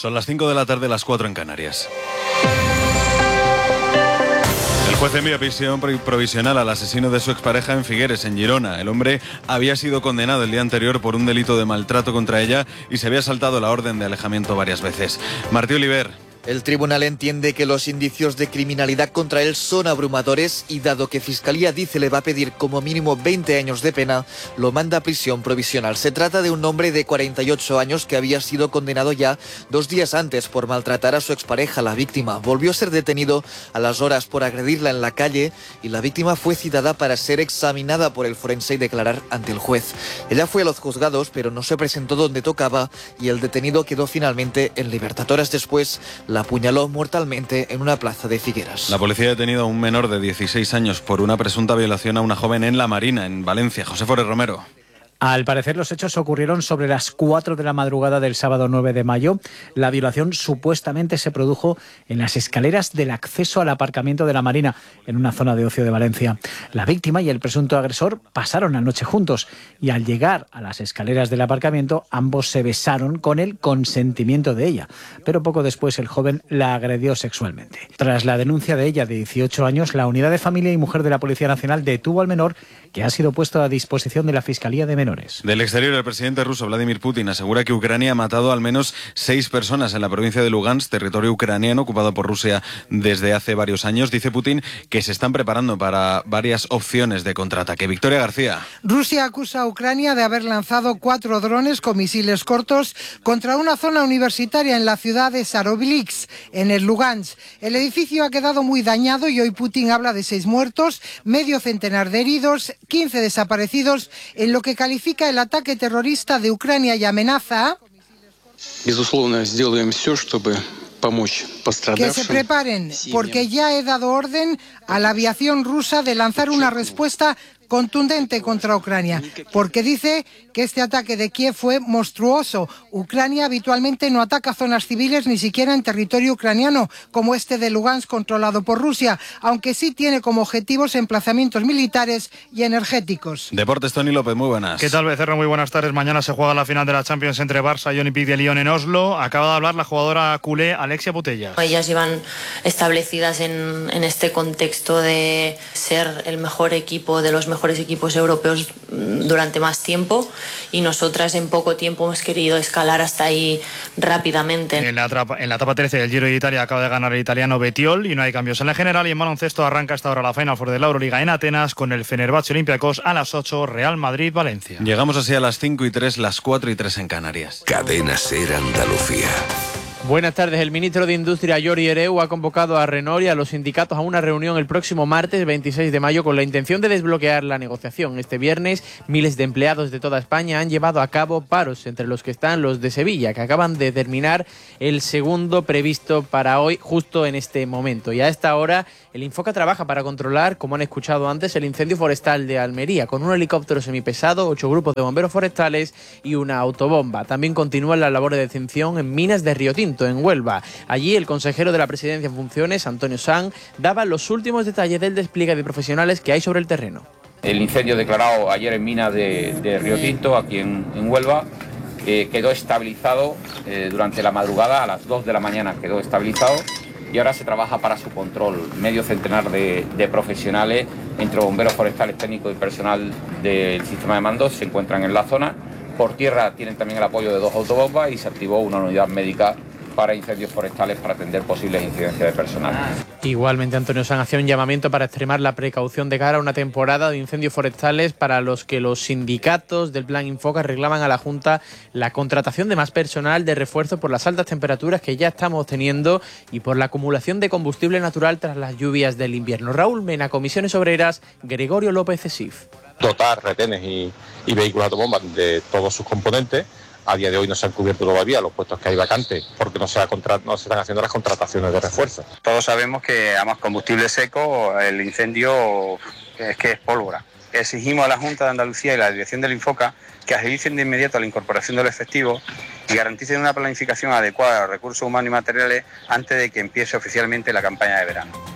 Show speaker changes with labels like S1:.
S1: Son las 5 de la tarde, las 4 en Canarias. El juez envía prisión provisional al asesino de su expareja en Figueres, en Girona. El hombre había sido condenado el día anterior por un delito de maltrato contra ella y se había saltado la orden de alejamiento varias veces. Martí Oliver.
S2: El tribunal entiende que los indicios de criminalidad contra él son abrumadores y dado que Fiscalía dice le va a pedir como mínimo 20 años de pena, lo manda a prisión provisional. Se trata de un hombre de 48 años que había sido condenado ya 2 días antes por maltratar a su expareja, la víctima. Volvió a ser detenido a las horas por agredirla en la calle y la víctima fue citada para ser examinada por el forense y declarar ante el juez. Ella fue a los juzgados, pero no se presentó donde tocaba y el detenido quedó finalmente en libertad. Horas después, la apuñaló mortalmente en una plaza de Figueras.
S1: La policía ha detenido a un menor de 16 años por una presunta violación a una joven en La Marina, en Valencia. José Forés Romero.
S3: Al parecer, los hechos ocurrieron sobre las 4 de la madrugada del sábado 9 de mayo. La violación supuestamente se produjo en las escaleras del acceso al aparcamiento de La Marina, en una zona de ocio de Valencia. La víctima y el presunto agresor pasaron la noche juntos y al llegar a las escaleras del aparcamiento, ambos se besaron con el consentimiento de ella. Pero poco después el joven la agredió sexualmente. Tras la denuncia de ella de 18 años, la Unidad de Familia y Mujer de la Policía Nacional detuvo al menor, que ha sido puesto a disposición de la Fiscalía de Menores.
S1: Del exterior, el presidente ruso Vladimir Putin asegura que Ucrania ha matado al menos 6 personas en la provincia de Lugansk, territorio ucraniano ocupado por Rusia desde hace varios años. Dice Putin que se están preparando para varias opciones de contraataque. Victoria García.
S4: Rusia acusa a Ucrania de haber lanzado 4 drones con misiles cortos contra una zona universitaria en la ciudad de Sarovilsk, en el Lugansk. El edificio ha quedado muy dañado y hoy Putin habla de 6 muertos, medio centenar de heridos, 15 desaparecidos, en lo que califica el ataque terrorista de Ucrania y amenaza que se preparen, porque ya he dado orden a la aviación rusa de lanzar una respuesta contundente contra Ucrania, porque dice que este ataque de Kiev fue monstruoso. Ucrania habitualmente no ataca zonas civiles ni siquiera en territorio ucraniano, como este de Lugansk controlado por Rusia, aunque sí tiene como objetivos emplazamientos militares y energéticos.
S1: Deportes, Tony López, muy buenas.
S5: ¿Qué tal, Becerra? Muy buenas tardes. Mañana se juega la final de la Champions entre Barça y Olympique de Lyon en Oslo. Acaba de hablar la jugadora culé Alexia Putellas.
S6: Ellas llevan establecidas en este contexto de ser el mejor equipo de los mejores equipos europeos durante más tiempo y nosotras en poco tiempo hemos querido escalar hasta ahí rápidamente.
S5: En la etapa 13 del Giro de Italia acaba de ganar el italiano Bettiol y no hay cambios en la general. Y en baloncesto arranca hasta ahora la Final Four de la Euroliga en Atenas con el Fenerbahce Olympiacos a las 8, Real Madrid-Valencia.
S1: Llegamos así a las 5:03, las 4:03 en Canarias.
S7: Cadena SER Andalucía.
S8: Buenas tardes. El ministro de Industria, Jordi Hereu, ha convocado a Renault y a los sindicatos a una reunión el próximo martes 26 de mayo con la intención de desbloquear la negociación. Este viernes, miles de empleados de toda España han llevado a cabo paros, entre los que están los de Sevilla, que acaban de terminar el segundo previsto para hoy, justo en este momento. Y a esta hora, el Infoca trabaja para controlar, como han escuchado antes, el incendio forestal de Almería, con un helicóptero semipesado, 8 grupos de bomberos forestales y una autobomba. También continúan las labores de extinción en minas de Río Tinto, en Huelva. Allí el consejero de la Presidencia en funciones, Antonio Sanz, daba los últimos detalles del despliegue de profesionales que hay sobre el terreno.
S9: El incendio declarado ayer en minas de Río Tinto, aquí en Huelva, quedó estabilizado durante la madrugada, a las 2 de la mañana quedó estabilizado y ahora se trabaja para su control. Medio centenar de profesionales, entre bomberos forestales, técnicos y personal del sistema de mandos, se encuentran en la zona. Por tierra tienen también el apoyo de 2 autobombas y se activó una unidad médica para incendios forestales para atender posibles incidencias de personal.
S8: Igualmente, Antonio Sanz hacía un llamamiento para extremar la precaución de cara a una temporada de incendios forestales para los que los sindicatos del Plan Infoca reclaman a la Junta la contratación de más personal de refuerzo por las altas temperaturas que ya estamos teniendo y por la acumulación de combustible natural tras las lluvias del invierno. Raúl Mena, Comisiones Obreras, Gregorio López Cesif.
S10: Dotar retenes y vehículos autobombas de todos sus componentes. A día de hoy no se han cubierto todavía los puestos que hay vacantes porque no se están haciendo las contrataciones de refuerzo.
S11: Todos sabemos que a más combustible seco el incendio es pólvora. Exigimos a la Junta de Andalucía y la dirección del Infoca que agilicen de inmediato la incorporación del efectivo y garanticen una planificación adecuada de los recursos humanos y materiales antes de que empiece oficialmente la campaña de verano.